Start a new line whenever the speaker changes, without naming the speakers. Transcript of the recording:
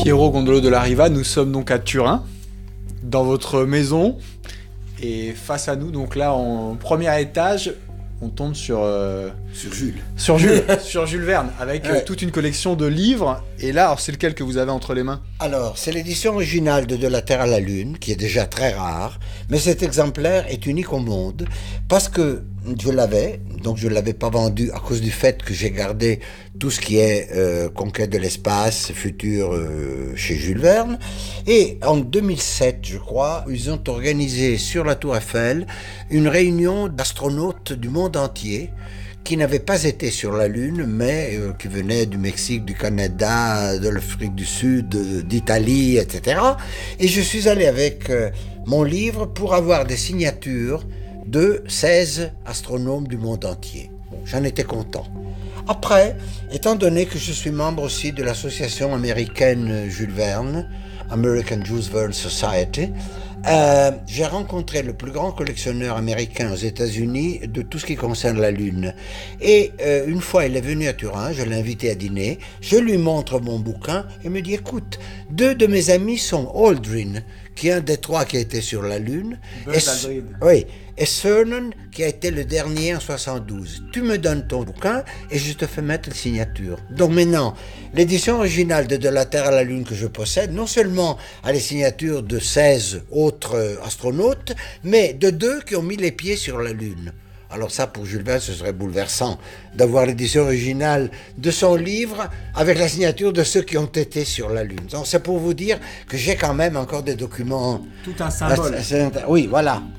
Piero Gondolo de la Riva, nous sommes donc à Turin, dans votre maison, et face à nous, donc là en premier étage, on tombe sur
Jules.
Sur Jules Verne, avec
Ouais.
toute une collection de livres. Et là, alors c'est lequel que vous avez entre les mains?
Alors, c'est l'édition originale de la Terre à la Lune, qui est déjà très rare, mais cet exemplaire est unique au monde, parce que je l'avais pas vendu à cause du fait que j'ai gardé tout ce qui est conquête de l'espace futur chez Jules Verne. Et en 2007, je crois, ils ont organisé sur la Tour Eiffel une réunion d'astronautes du monde entier qui n'avaient pas été sur la Lune, mais qui venaient du Mexique, du Canada, de l'Afrique du Sud, d'Italie, etc. Et je suis allé avec mon livre pour avoir des signatures de 16 astronomes du monde entier. Bon, j'en étais content. Après, étant donné que je suis membre aussi de l'association américaine Jules Verne, American Jules Verne Society, j'ai rencontré le plus grand collectionneur américain aux États-Unis de tout ce qui concerne la Lune. Et une fois, il est venu à Turin, je l'ai invité à dîner, je lui montre mon bouquin et me dit, écoute, 2 de mes amis sont Aldrin, qui est un des 3 qui a été sur la Lune, et Cernan, qui a été le dernier en 72. Tu me donnes ton bouquin et je te fais mettre les signatures. Donc maintenant, l'édition originale de la Terre à la Lune que je possède, non seulement a les signatures de 16 autres astronautes, mais de 2 qui ont mis les pieds sur la Lune. Alors ça, pour Jules Verne, ce serait bouleversant d'avoir l'édition originale de son livre avec la signature de ceux qui ont été sur la Lune. Donc c'est pour vous dire que j'ai quand même encore des documents...
Tout un symbole.
Oui, voilà.